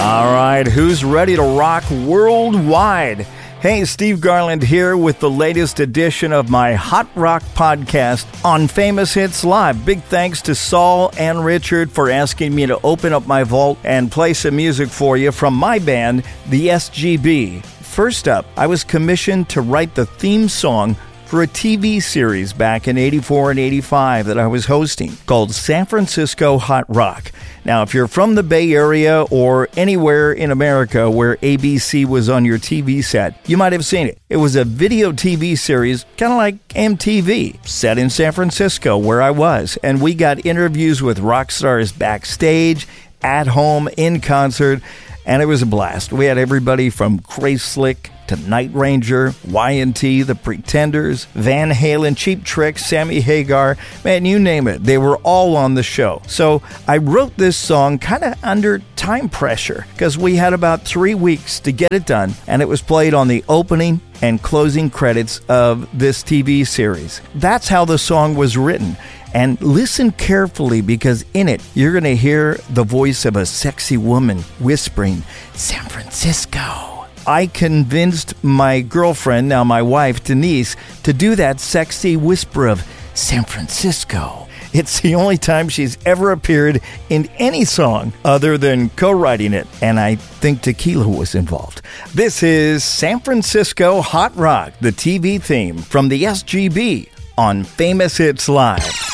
All right, who's ready to rock worldwide? Hey, Steve Garland here with the latest edition of my Hot Rock podcast on Famous Hits Live. Big thanks to Saul and Richard for asking me to open up my vault and play some music for you from my band, the SGB. First up, I was commissioned to write the theme song for a TV series back in 84 and 85 that I was hosting called San Francisco Hot Rock. Now, if you're from the Bay Area or anywhere in America where ABC was on your TV set, you might have seen it. It was a video TV series, kind of like MTV, set in San Francisco where I was. And we got interviews with rock stars backstage, at home, in concert, and it was a blast. We had everybody from Cray Slick to Night Ranger, Y&T, The Pretenders, Van Halen, Cheap Trick, Sammy Hagar, man, you name it. They were all on the show. So I wrote this song kind of under time pressure because we had about 3 weeks to get it done, and it was played on the opening and closing credits of this TV series. That's how the song was written. And listen carefully because in it, you're going to hear the voice of a sexy woman whispering, San Francisco. I convinced my girlfriend, now my wife, Denise, to do that sexy whisper of San Francisco. It's the only time she's ever appeared in any song other than co-writing it, and I think tequila was involved. This is San Francisco Hot Rock, the TV theme from the SGB on Famous Hits Live.